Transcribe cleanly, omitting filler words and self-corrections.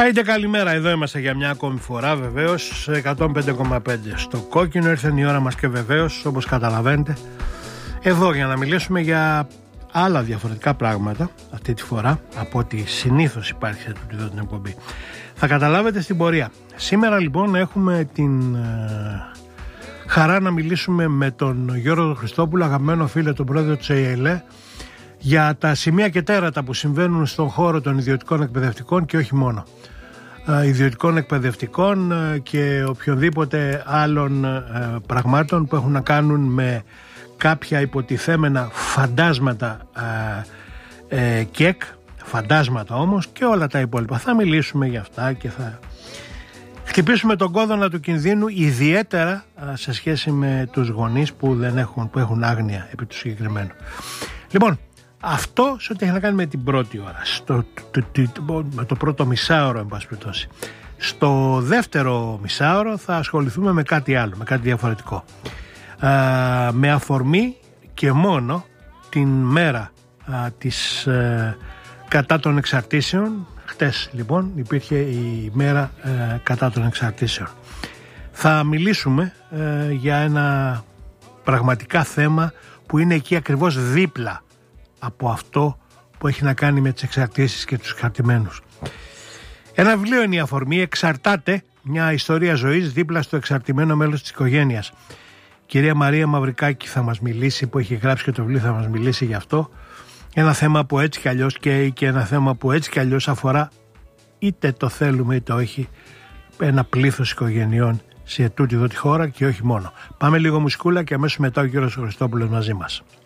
Άιντε καλημέρα, εδώ είμαστε για μια ακόμη φορά, βεβαίως 105,5 στο κόκκινο. Ήρθε η ώρα μας και βεβαίως, όπως καταλαβαίνετε, εδώ για να μιλήσουμε για άλλα διαφορετικά πράγματα αυτή τη φορά από ό,τι συνήθως υπάρχει σε τούτη εδώ την εκπομπή. Θα καταλάβετε στην πορεία. Σήμερα λοιπόν έχουμε την χαρά να μιλήσουμε με τον Γιώργο Χριστόπουλο, αγαπημένο φίλο, τον πρόεδρο της ΕΕΛΕ, για τα σημεία και τέρατα που συμβαίνουν στον χώρο των ιδιωτικών εκπαιδευτικών και όχι μόνο. Ιδιωτικών εκπαιδευτικών και οποιονδήποτε άλλων πραγμάτων που έχουν να κάνουν με κάποια υποτιθέμενα φαντάσματα ΚΕΚ, φαντάσματα όμως και όλα τα υπόλοιπα. Θα μιλήσουμε για αυτά και θα χτυπήσουμε τον κόδωνα του κινδύνου, ιδιαίτερα σε σχέση με τους γονείς που έχουν άγνοια επί του συγκεκριμένου. Λοιπόν, αυτό σε ό,τι έχει να κάνει με την πρώτη ώρα, με το πρώτο μισάωρο εν πάση περιπτώσει. Στο δεύτερο μισάωρο θα ασχοληθούμε με κάτι άλλο, με κάτι διαφορετικό. Με αφορμή και μόνο την μέρα της κατά των εξαρτήσεων. Χτες λοιπόν υπήρχε η μέρα κατά των εξαρτήσεων. Θα μιλήσουμε για ένα πραγματικά θέμα που είναι εκεί ακριβώς δίπλα από αυτό που έχει να κάνει με τις εξαρτήσεις και τους εξαρτημένους. Ένα βιβλίο είναι η αφορμή, εξαρτάται, μια ιστορία ζωής δίπλα στο εξαρτημένο μέλος της οικογένειας. Κυρία Μαρία Μαυρικάκη θα μας μιλήσει, που έχει γράψει και το βιβλίο, θα μας μιλήσει γι' αυτό. Ένα θέμα που έτσι κι αλλιώς καίει και ένα θέμα που έτσι κι αλλιώς αφορά, είτε το θέλουμε είτε όχι, ένα πλήθος οικογενειών σε τούτη εδώ τη χώρα και όχι μόνο. Πάμε λίγο μουσικούλα και αμέσως μετά ο κύριος Χριστόπουλος μαζί μας.